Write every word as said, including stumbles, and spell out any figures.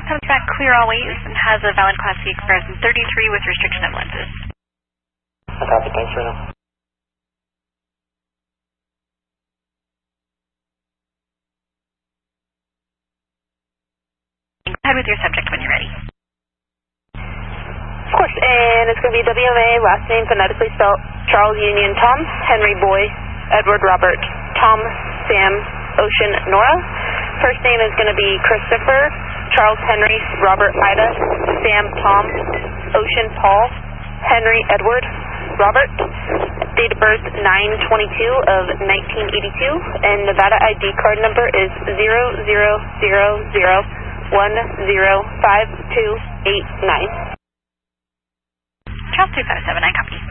comes back clear always and has a valid Class C Express thirty-three with restriction of lenses. I copy, thanks for now. Go ahead with your subject when you're ready. Of course, and it's going to be W M A, last name phonetically spelled Charles Union Tom, Henry Boy, Edward Robert, Tom Sam Ocean Nora. First name is going to be Christopher, Charles Henry, Robert Ida, Sam Tom, Ocean Paul, Henry Edward, Robert. Date of birth nine twenty-two of nineteen eighty-two, and Nevada I D card number is zero zero zero zero one zero five two eight nine. Charles two five seven, I copy.